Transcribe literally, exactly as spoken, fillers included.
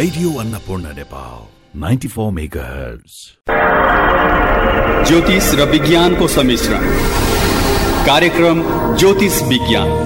Radio Annapurna Nepal ninety four megahertz. ज्योतिष र विज्ञानको सम्मिश्रण कार्यक्रम ज्योतिष विज्ञान